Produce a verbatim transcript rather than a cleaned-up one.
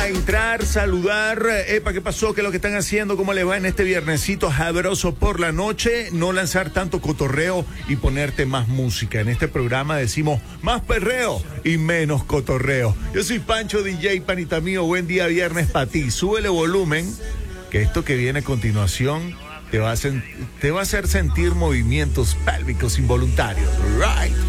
A entrar, saludar, epa, ¿qué pasó? ¿Qué es lo que están haciendo? ¿Cómo les va en este viernesito sabroso por la noche? No lanzar tanto cotorreo y ponerte más música. En este programa decimos más perreo y menos cotorreo. Yo soy Pancho D J, panita mío, buen día viernes para ti. Súbele volumen, que esto que viene a continuación te va a, sen- te va a hacer sentir movimientos pélvicos involuntarios. Right.